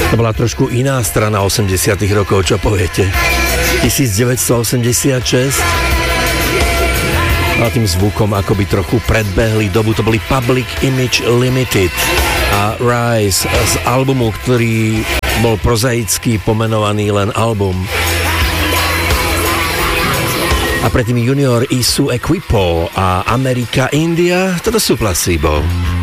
To bola trošku iná strana 80 rokov, čo poviete? 1986 a tým zvukom akoby trochu predbehli dobu, to boli Public Image Limited a Rise z albumu, ktorý bol prozaicky pomenovaný len album. A predtým Junior Isu Equipo a America India, toto sú Placebo.